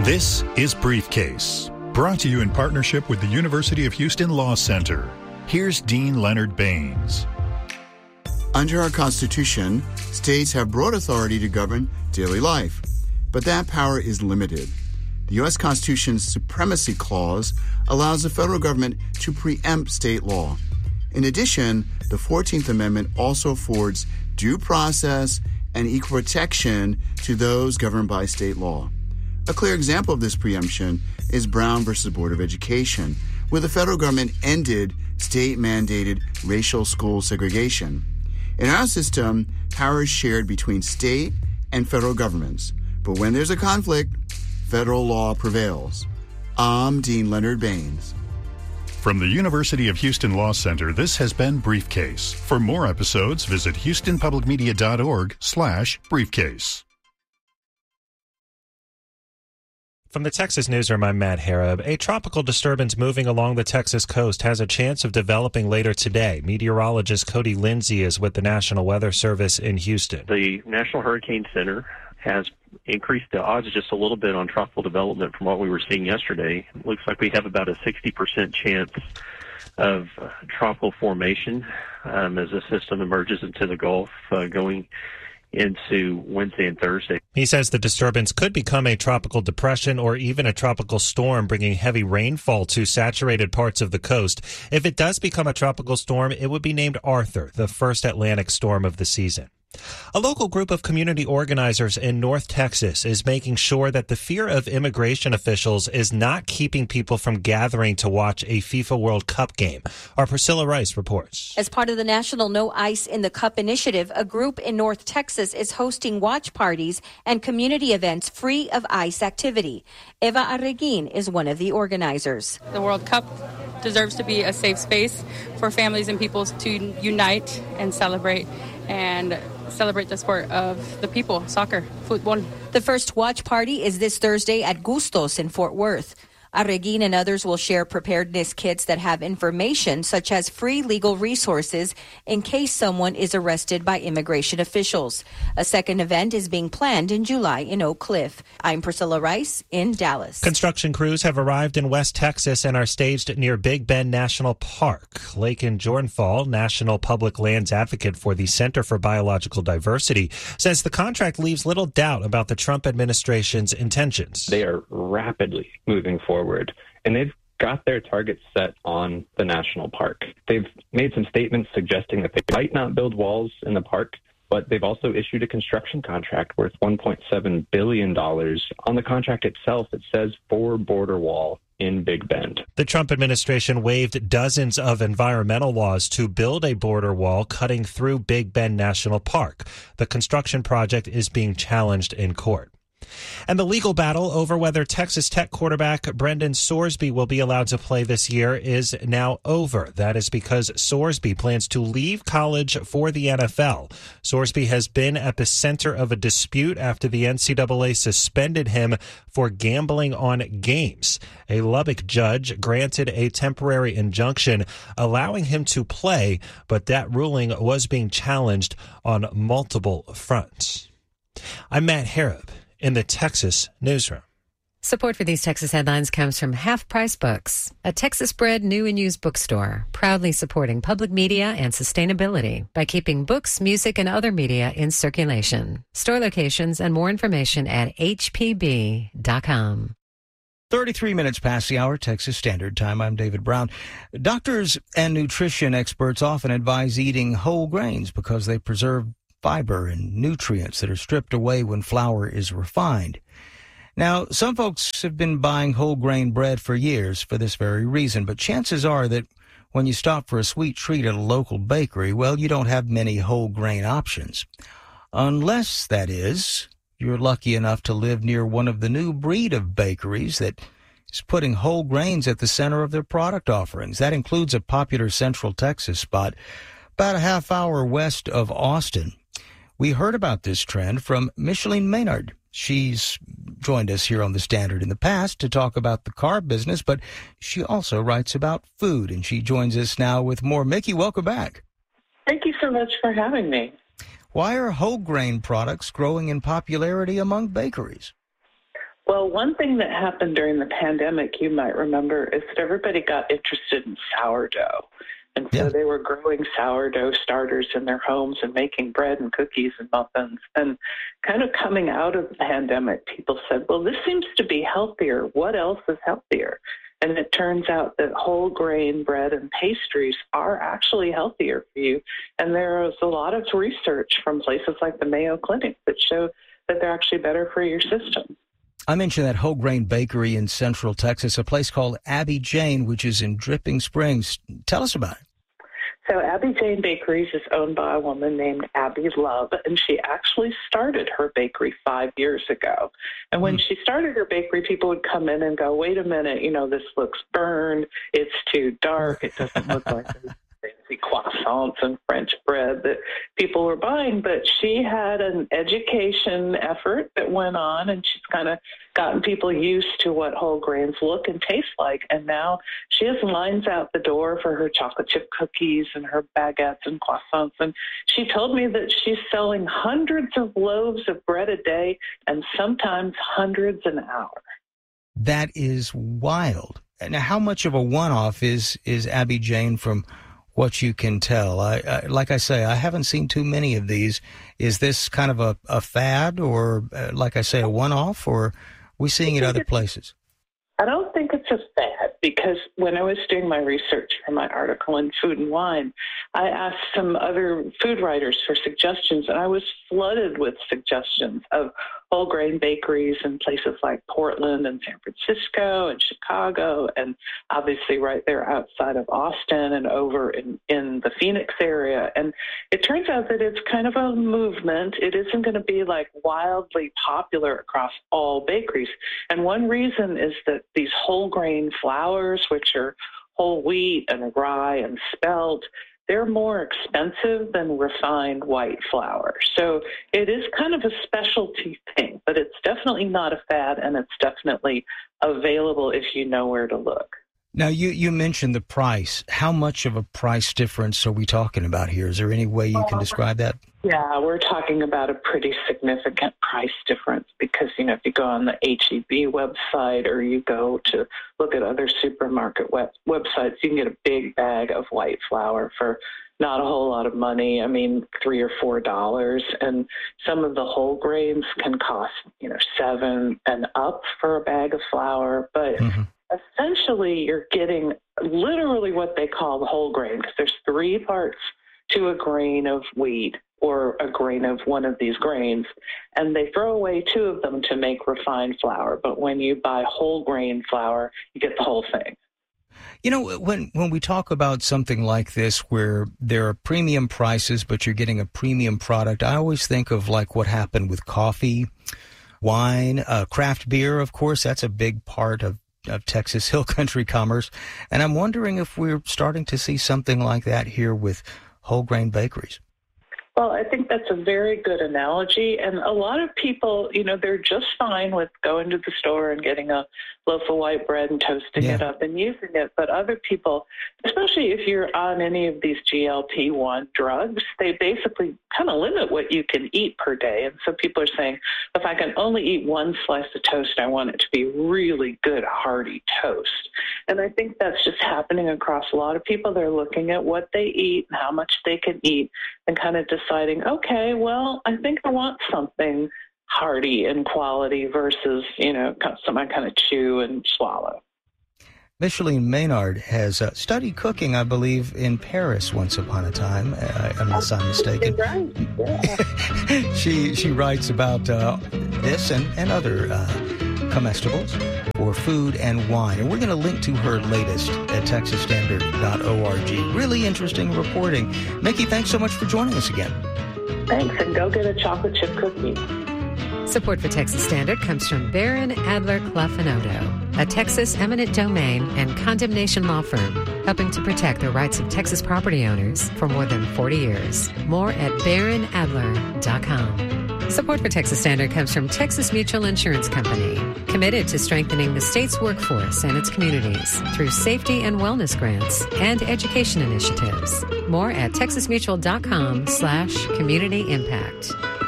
This is Briefcase, brought to you in partnership with the University of Houston Law Center. Here's Dean Leonard Baines. Under our Constitution, states have broad authority to govern daily life, but that power is limited. The U.S. Constitution's Supremacy Clause allows the federal government to preempt state law. In addition, the 14th Amendment also affords due process and equal protection to those governed by state law. A clear example of this preemption is Brown v. Board of Education, where the federal government ended state-mandated racial school segregation. In our system, power is shared between state and federal governments. But when there's a conflict, federal law prevails. I'm Dean Leonard Baines. From the University of Houston Law Center, this has been Briefcase. For more episodes, visit houstonpublicmedia.org/briefcase. From the Texas Newsroom, I'm Matt Harab. A tropical disturbance moving along the Texas coast has a chance of developing later today. Meteorologist Cody Lindsay is with the National Weather Service in Houston. The National Hurricane Center has increased the odds just a little bit on tropical development from what we were seeing yesterday. It looks like we have about a 60% chance of tropical formation as the system emerges into the Gulf going into Wednesday and Thursday. He says the disturbance could become a tropical depression or even a tropical storm, bringing heavy rainfall to saturated parts of the coast. If it does become a tropical storm, it would be named Arthur, the first Atlantic storm of the season. A local group of community organizers in North Texas is making sure that the fear of immigration officials is not keeping people from gathering to watch a FIFA World Cup game. Our Priscilla Rice reports. As part of the National No Ice in the Cup initiative, a group in North Texas is hosting watch parties and community events free of ICE activity. Eva Arreguin is one of the organizers. The World Cup deserves to be a safe space for families and people to unite and celebrate the sport of the people, soccer, football. The first watch party is this Thursday at Gustos in Fort Worth. Arreguin and others will share preparedness kits that have information such as free legal resources in case someone is arrested by immigration officials. A second event is being planned in July in Oak Cliff. I'm Priscilla Rice in Dallas. Construction crews have arrived in West Texas and are staged near Big Bend National Park. Laken Jornfall, National Public Lands Advocate for the Center for Biological Diversity, says the contract leaves little doubt about the Trump administration's intentions. They are rapidly moving forward. And they've got their targets set on the national park. They've made some statements suggesting that they might not build walls in the park, but they've also issued a construction contract worth $1.7 billion. On the contract itself, it says for border wall in Big Bend. The Trump administration waived dozens of environmental laws to build a border wall cutting through Big Bend National Park. The construction project is being challenged in court. And the legal battle over whether Texas Tech quarterback Brendan Sorsby will be allowed to play this year is now over. That is because Sorsby plans to leave college for the NFL. Sorsby has been at the center of a dispute after the NCAA suspended him for gambling on games. A Lubbock judge granted a temporary injunction allowing him to play, but that ruling was being challenged on multiple fronts. I'm Matt Harab in the Texas Newsroom. Support for these Texas headlines comes from Half Price Books, a Texas-bred new and used bookstore, proudly supporting public media and sustainability by keeping books, music, and other media in circulation. Store locations and more information at hpb.com. 33 minutes past the hour, Texas Standard Time. I'm David Brown. Doctors and nutrition experts often advise eating whole grains because they preserve fiber and nutrients that are stripped away when flour is refined. Now, some folks have been buying whole grain bread for years for this very reason, but chances are that when you stop for a sweet treat at a local bakery, well, you don't have many whole grain options. Unless, that is, you're lucky enough to live near one of the new breed of bakeries that is putting whole grains at the center of their product offerings. That includes a popular Central Texas spot about a half hour west of Austin. We heard about this trend from Micheline Maynard. She's joined us here on The Standard in the past to talk about the carb business, but she also writes about food, and she joins us now with more. Mickey, welcome back. Thank you so much for having me. Why are whole grain products growing in popularity among bakeries? Well, one thing that happened during the pandemic, you might remember, is that everybody got interested in sourdough. And so they were growing sourdough starters in their homes and making bread and cookies and muffins. And kind of coming out of the pandemic, people said, well, this seems to be healthier. What else is healthier? And it turns out that whole grain bread and pastries are actually healthier for you. And there is a lot of research from places like the Mayo Clinic that show that they're actually better for your system. I mentioned that whole grain bakery in Central Texas, a place called Abby Jane, which is in Dripping Springs. Tell us about it. So Abby Jane Bakeries is owned by a woman named Abby Love, and she actually started her bakery 5 years ago. And when she started her bakery, people would come in and go, wait a minute, this looks burned, it's too dark, it doesn't look like fancy croissants and French bread that people were buying. But she had an education effort that went on, and she's kind of gotten people used to what whole grains look and taste like. And now she has lines out the door for her chocolate chip cookies and her baguettes and croissants. And she told me that she's selling hundreds of loaves of bread a day and sometimes hundreds an hour. That is wild. Now, how much of a one-off is Abby Jane from what you can tell? Like I say, I haven't seen too many of these. Is this kind of a fad or, like I say, a one-off, or are we seeing it other places? I don't think it's a fad, because when I was doing my research for my article in Food and Wine, I asked some other food writers for suggestions, and I was flooded with suggestions of whole grain bakeries in places like Portland and San Francisco and Chicago, and obviously right there outside of Austin and over in the Phoenix area. And it turns out that it's kind of a movement. It isn't going to be like wildly popular across all bakeries. And one reason is that these whole grain flours, which are whole wheat and rye and spelt, they're more expensive than refined white flour. So it is kind of a specialty thing, but it's definitely not a fad, and it's definitely available if you know where to look. Now, you mentioned the price. How much of a price difference are we talking about here? Is there any way you can describe that? Yeah, we're talking about a pretty significant price difference because, if you go on the H-E-B website or you go to look at other supermarket websites, you can get a big bag of white flour for not a whole lot of money. I mean, $3 or $4. And some of the whole grains can cost, $7 and up for a bag of flour. But essentially, you're getting literally what they call the whole grain, because there's 3 parts to a grain of wheat or a grain of one of these grains, and they throw away 2 of them to make refined flour. But when you buy whole grain flour, you get the whole thing. When we talk about something like this where there are premium prices, but you're getting a premium product, I always think of like what happened with coffee, wine, craft beer, of course. That's a big part of Texas Hill Country commerce. And I'm wondering if we're starting to see something like that here with whole grain bakeries. Well, I think that's a very good analogy. And a lot of people, they're just fine with going to the store and getting a loaf of white bread and toasting it up and using it. But other people, especially if you're on any of these GLP-1 drugs, they basically kind of limit what you can eat per day. And so people are saying, if I can only eat 1 slice of toast, I want it to be really good, hearty toast. And I think that's just happening across a lot of people. They're looking at what they eat and how much they can eat and kind of deciding, okay, well, I think I want something hearty and quality versus, something I kind of chew and swallow. Micheline Maynard has studied cooking, I believe, in Paris once upon a time, unless I'm mistaken. Yeah. She writes about this and other comestibles for Food and Wine. And we're going to link to her latest at TexasStandard.org. Really interesting reporting. Mickey, thanks so much for joining us again. Thanks, and go get a chocolate chip cookie. Support for Texas Standard comes from Barron, Adler, Clough & Odo, a Texas eminent domain and condemnation law firm, helping to protect the rights of Texas property owners for more than 40 years. More at barronadler.com. Support for Texas Standard comes from Texas Mutual Insurance Company, committed to strengthening the state's workforce and its communities through safety and wellness grants and education initiatives. More at texasmutual.com/community impact.